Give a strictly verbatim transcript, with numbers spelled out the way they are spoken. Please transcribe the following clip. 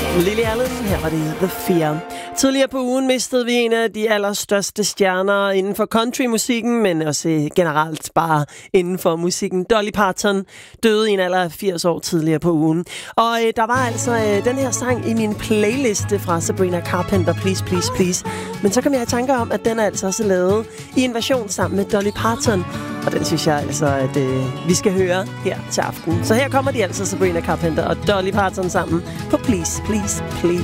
Lily Allen, her var det The Fear. Tidligere på ugen mistede vi en af de allerstørste stjerner inden for countrymusikken, men også generelt bare inden for musikken. Dolly Parton døde i en alder af firs år tidligere på ugen. Og øh, der var altså øh, den her sang i min playliste fra Sabrina Carpenter, Please, Please, Please. Men så kom jeg i tanke om, at den er altså også lavet i en version sammen med Dolly Parton. Og den synes jeg altså, at øh, vi skal høre her til aften. Så her kommer de altså, Sabrina Carpenter og Dolly Parton sammen på Please, Please, Please.